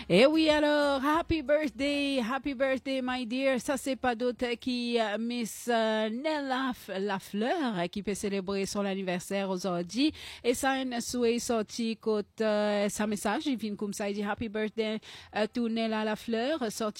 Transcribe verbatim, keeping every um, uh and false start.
Eh oui, alors, happy birthday, happy birthday, my dear. Ça, c'est pas d'autre qui euh, Miss euh, Nella F- Lafleur euh, qui peut célébrer son anniversaire aujourd'hui. Et ça, un souhait sorti côté euh, sa message. Il vient comme ça, il dit happy birthday euh, to Nella Lafleur, sorti